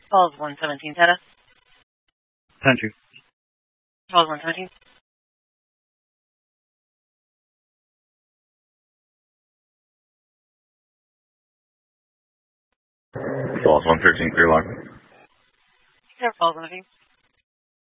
Falls 117, Teta. 10-2. Falls 117. Falls 113, clear line. Falls 113.